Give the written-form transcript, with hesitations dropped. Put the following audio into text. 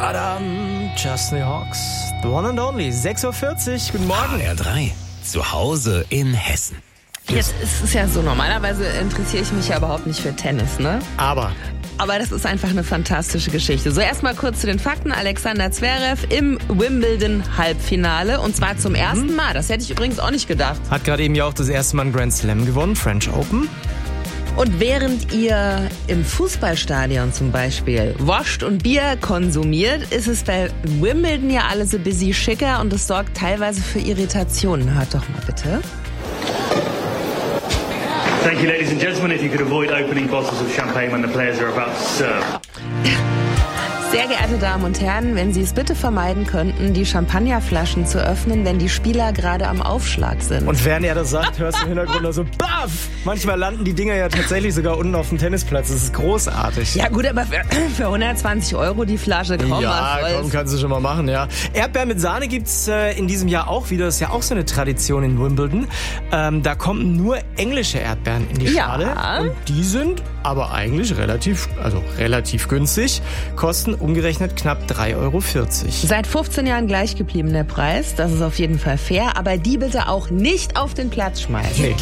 Tadam, Justin Hawks, the one and only, 6:40 Uhr, guten Morgen. HR3, zu Hause in Hessen. Jetzt ist es ja so, normalerweise interessiere ich mich ja überhaupt nicht für Tennis, ne? Aber das ist einfach eine fantastische Geschichte. So, erstmal kurz zu den Fakten. Alexander Zverev im Wimbledon-Halbfinale und zwar zum ersten Mal. Das hätte ich übrigens auch nicht gedacht. hat gerade eben ja auch das erste Mal einen Grand Slam gewonnen, French Open. Und während ihr im Fußballstadion zum Beispiel wascht und Bier konsumiert, ist es bei Wimbledon ja alles ein bisschen schicker und es sorgt teilweise für Irritationen. Hört doch mal bitte. Thank you, ladies and gentlemen. If you could avoid opening bottles of champagne when the players are about to serve. Sehr geehrte Damen und Herren, wenn Sie es bitte vermeiden könnten, die Champagnerflaschen zu öffnen, wenn die Spieler gerade am Aufschlag sind. Und während er das sagt, hörst du im Hintergrund nur so baff. Manchmal landen die Dinger ja tatsächlich sogar unten auf dem Tennisplatz. Das ist großartig. Ja gut, aber für 120 € die Flasche, komm, Ja, was soll's. komm, kannst du schon mal machen, ja. Erdbeeren mit Sahne gibt's in diesem Jahr auch wieder. Das ist ja auch so eine Tradition in Wimbledon. Da kommen nur englische Erdbeeren in die Schale. Ja. Und die sind aber eigentlich relativ günstig. Kosten umgerechnet knapp 3,40 €. Seit 15 Jahren gleich geblieben der Preis, das ist auf jeden Fall fair, aber die bitte auch nicht auf den Platz schmeißen. Nee.